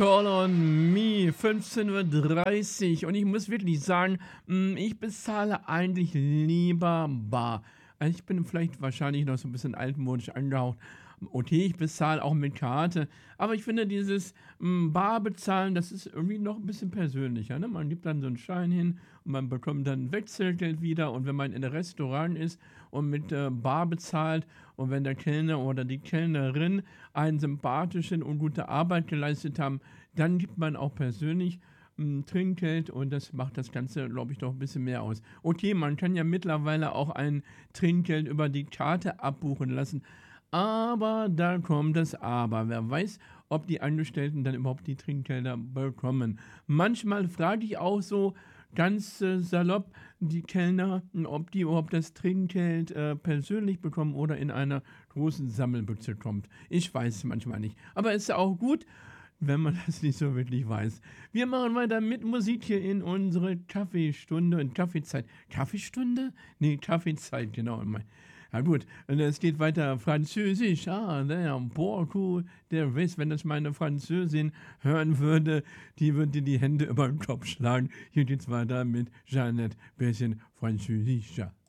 Call on Me, 15:30 Uhr. Und ich muss wirklich sagen, ich bezahle eigentlich lieber bar. Ich bin vielleicht wahrscheinlich noch so ein bisschen altmodisch angehaucht. Okay, ich bezahle auch mit Karte, aber ich finde dieses bar bezahlen, das ist irgendwie noch ein bisschen persönlicher, ne? Man gibt dann so einen Schein hin und man bekommt dann Wechselgeld wieder, und wenn man in 'nem Restaurant ist und mit bar bezahlt und wenn der Kellner oder die Kellnerin einen sympathischen und gute Arbeit geleistet haben, dann gibt man auch persönlich Trinkgeld, und das macht das Ganze, glaube ich, doch ein bisschen mehr aus. Okay, man kann ja mittlerweile auch ein Trinkgeld über die Karte abbuchen lassen, aber da kommt das Aber. Wer weiß, ob die Angestellten dann überhaupt die Trinkgelder bekommen. Manchmal frage ich auch so ganz salopp die Kellner, ob die überhaupt das Trinkgeld persönlich bekommen oder in einer großen Sammelbüchse kommt. Ich weiß es manchmal nicht. Aber ist ja auch gut, wenn man das nicht so wirklich weiß. Wir machen weiter mit Musik hier in unsere Kaffeestunde und Kaffeezeit. Kaffeestunde? Nee, Kaffeezeit, genau. Ja gut, und es geht weiter Französisch. Der beaucoup der Riss, wenn das meine Französin hören würde, die würde die Hände über den Kopf schlagen. Hier geht's weiter mit Jeanette, bisschen französischer.